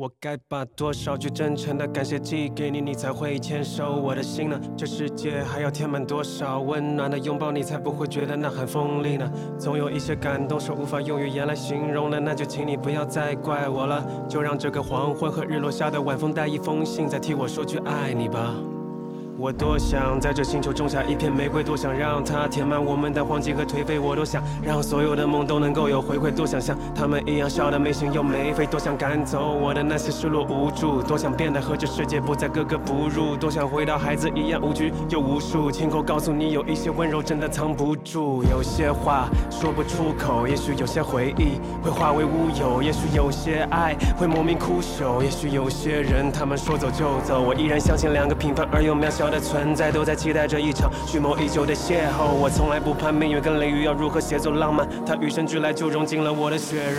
我该把多少句真诚的感谢寄给你，你才会牵手我的心呢？这世界还要填满多少温暖的拥抱，你才不会觉得那很锋利呢？总有一些感动是无法用语言来形容的，那就请你不要再怪我了，就让这个黄昏和日落下的晚风带一封信，再替我说句爱你吧。我多想在这星球种下一片玫瑰，多想让它填满我们的荒寂和颓废，我多想让所有的梦都能够有回馈，多想像他们一样笑得没心又没肺，多想赶走我的那些失落无助，多想变得和这世界不再格格不入，多想回到孩子一样无拘又无束，亲口告诉你有一些温柔真的藏不住，有些话说不出口，也许有些回忆会化为乌有，也许有些爱会莫名枯朽，也许有些人他们说走就走，我依然相信两个平凡而又渺小的存在都在期待着一场蓄谋已久的邂逅，我从来不怕命运跟雷雨要如何协奏浪漫，它与生俱来就融进了我的血肉。